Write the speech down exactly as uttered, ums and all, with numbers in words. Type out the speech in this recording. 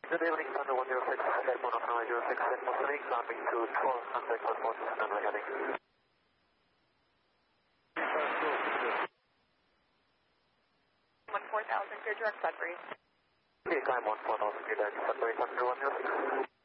Good evening, Thunder one zero six, airport of runway zero six, at Mosaic, climbing to twelve hundred one point runway heading. one four thousand, clear direct Sudbury. Okay, climb on four thousand, clear direct Sudbury, Thunder one zero six.